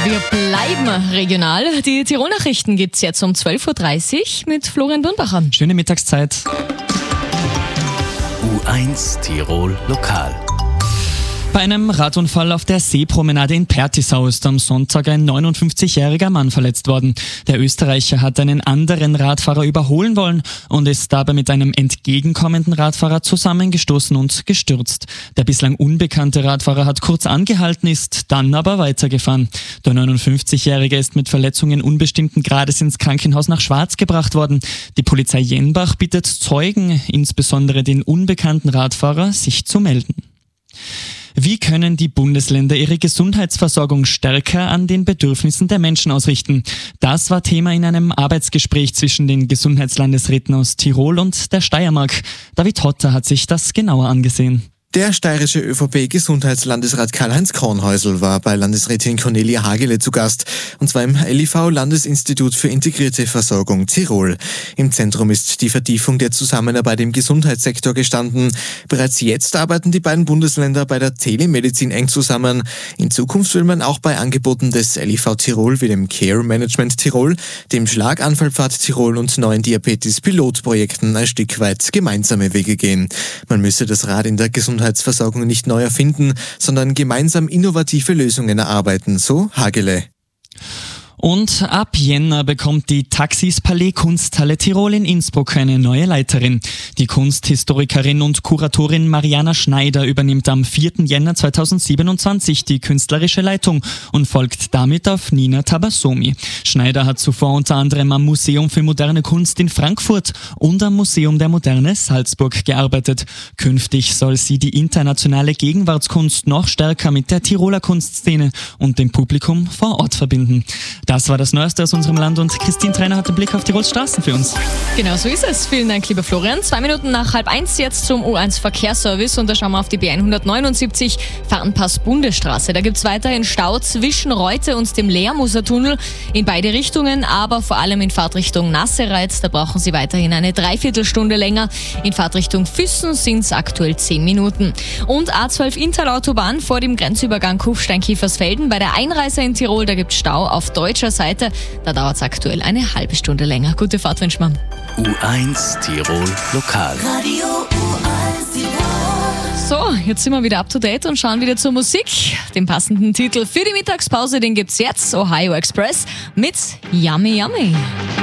Wir bleiben regional. Die Tirol-Nachrichten gibt es jetzt um 12.30 Uhr mit Florian Birnbacher. Schöne Mittagszeit. U1 Tirol Lokal. Bei einem Radunfall auf der Seepromenade in Pertisau ist am Sonntag ein 59-jähriger Mann verletzt worden. Der Österreicher hat einen anderen Radfahrer überholen wollen und ist dabei mit einem entgegenkommenden Radfahrer zusammengestoßen und gestürzt. Der bislang unbekannte Radfahrer hat kurz angehalten, ist dann aber weitergefahren. Der 59-jährige ist mit Verletzungen unbestimmten Grades ins Krankenhaus nach Schwarz gebracht worden. Die Polizei Jenbach bittet Zeugen, insbesondere den unbekannten Radfahrer, sich zu melden. Wie können die Bundesländer ihre Gesundheitsversorgung stärker an den Bedürfnissen der Menschen ausrichten? Das war Thema in einem Arbeitsgespräch zwischen den Gesundheitslandesräten aus Tirol und der Steiermark. David Hotter hat sich das genauer angesehen. Der steirische ÖVP-Gesundheitslandesrat Karl-Heinz Kornhäusl war bei Landesrätin Cornelia Hagele zu Gast, und zwar im LIV-Landesinstitut für integrierte Versorgung Tirol. Im Zentrum ist die Vertiefung der Zusammenarbeit im Gesundheitssektor gestanden. Bereits jetzt arbeiten die beiden Bundesländer bei der Telemedizin eng zusammen. In Zukunft will man auch bei Angeboten des LIV Tirol wie dem Care Management Tirol, dem Schlaganfallpfad Tirol und neuen Diabetes-Pilotprojekten ein Stück weit gemeinsame Wege gehen. Man müsse das Rad in der Gesundheitsversorgung nicht neu erfinden, sondern gemeinsam innovative Lösungen erarbeiten, so Hagele. Und ab Jänner bekommt die Taxis Palais Kunsthalle Tirol in Innsbruck eine neue Leiterin. Die Kunsthistorikerin und Kuratorin Mariana Schneider übernimmt am 4. Jänner 2027 die künstlerische Leitung und folgt damit auf Nina Tabasomi. Schneider hat zuvor unter anderem am Museum für moderne Kunst in Frankfurt und am Museum der Moderne Salzburg gearbeitet. Künftig soll sie die internationale Gegenwartskunst noch stärker mit der Tiroler Kunstszene und dem Publikum vor Ort verbinden. Das war das Neueste aus unserem Land und Christine Trainer hat den Blick auf Tirols Straßen für uns. Genau so ist es. Vielen Dank, lieber Florian. 2 Minuten nach 12:30 jetzt zum U1 Verkehrsservice und da schauen wir auf die B179 Farnpass Bundesstraße. Da gibt es weiterhin Stau zwischen Reute und dem Lehrmoser-Tunnel in beide Richtungen, aber vor allem in Fahrtrichtung Nassereit. Da brauchen Sie weiterhin eine Dreiviertelstunde länger. In Fahrtrichtung Füssen sind es aktuell 10 Minuten. Und A12 Interautobahn vor dem Grenzübergang Kufstein-Kiefersfelden. Bei der Einreise in Tirol, da gibt es Stau auf deutscher Seite. Da dauert es aktuell eine halbe Stunde länger. Gute Fahrt wünschen wir. U1 Tirol Lokal. Radio U1 Tirol. So, jetzt sind wir wieder up to date und schauen wieder zur Musik. Den passenden Titel für die Mittagspause, den gibt's jetzt. Ohio Express mit Yummy Yummy.